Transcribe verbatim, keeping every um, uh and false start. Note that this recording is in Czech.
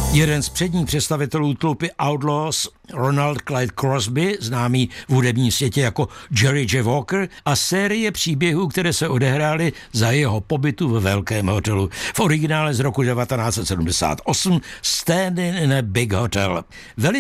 Jeden z předních představitelů tlupy Outlaws, Ronald Clyde Crosby, známý v hudebním světě jako Jerry J. Walker, a série příběhů, které se odehrály za jeho pobytu ve velkém hotelu. V originále z roku devatenáct set sedmdesát osm Standing in a Big Hotel. Veli